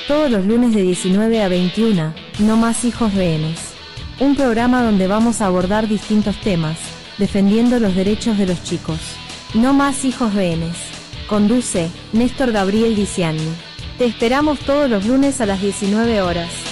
Todos los lunes de 19 a 21, No Más Hijos Rehenes. Un programa donde vamos a abordar distintos temas, defendiendo los derechos de los chicos. No Más Hijos Rehenes. Conduce Néstor Gabriel Diciani. Te esperamos todos los lunes a las 19 horas.